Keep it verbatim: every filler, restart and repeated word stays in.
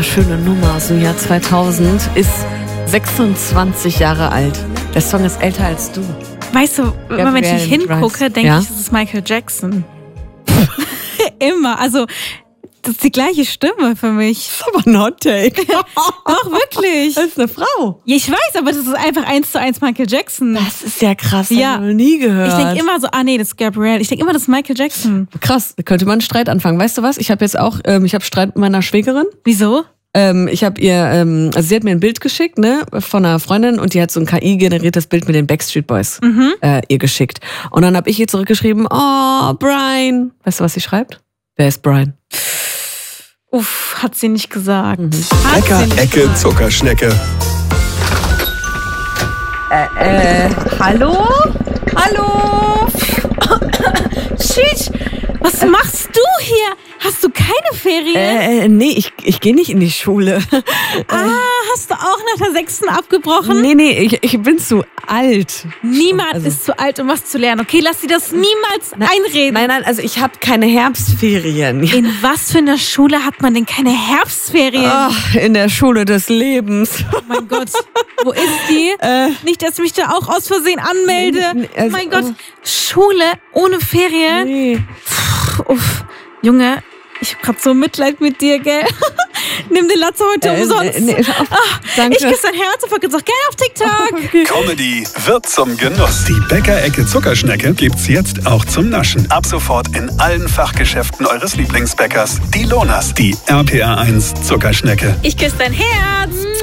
wunderschöne Nummer aus dem Jahr zweitausend, ist sechsundzwanzig Jahre alt. Der Song ist älter als du. Weißt du, immer wenn ich nicht hingucke, denke ja? ich, es ist Michael Jackson. Immer, also das ist die gleiche Stimme für mich. Das ist aber ein Hot Take. Doch, wirklich. Das ist eine Frau. Ja, ich weiß, aber das ist einfach eins zu eins Michael Jackson. Das ist ja krass, ja. habe ich noch nie gehört. Ich denke immer so, ah nee, das ist Gabrielle. Ich denke immer, das ist Michael Jackson. Krass, da könnte man einen Streit anfangen. Weißt du was? Ich habe jetzt auch, ähm, ich habe Streit mit meiner Schwägerin. Wieso? Ähm, ich habe ihr, ähm, also sie hat mir ein Bild geschickt, ne, von einer Freundin und die hat so ein K I-generiertes Bild mit den Backstreet Boys Mhm. äh, ihr geschickt. Und dann habe ich ihr zurückgeschrieben, oh, Brian. Weißt du, was sie schreibt? Wer ist Brian? Uff, hat sie nicht gesagt. Mhm. Bäcker, Ecke, Zuckerschnecke. Äh, äh, hallo? Hallo? Shit, was machst du hier? Hast du keine Ferien? Äh, nee, ich, ich gehe nicht in die Schule. Ah, hast du auch nach der sechsten abgebrochen? Nee, nee, ich, ich bin zu alt. Niemand Also- ist zu alt, um was zu lernen. Okay, lass sie das niemals einreden. Nein, nein, also ich habe keine Herbstferien. In was für einer Schule hat man denn keine Herbstferien? Ach, in der Schule des Lebens. Oh mein Gott, wo ist die? Äh, Nicht, dass ich mich da auch aus Versehen anmelde. Nee, nee, also- oh mein Gott, Schule ohne Ferien? nee. Puh, uff. Junge, ich hab grad so Mitleid mit dir, gell? Nimm den Latze heute Äh, umsonst. nee, nee, Ah, danke. ich küsse dein Herz und vergiss auch gerne auf TikTok. Okay. Comedy wird zum Genuss. Die Bäcker-Ecke Zuckerschnecke gibt's jetzt auch zum Naschen. Ab sofort in allen Fachgeschäften eures Lieblingsbäckers. Die Lonas, die R P R eins Zuckerschnecke. Ich küsse dein Herz.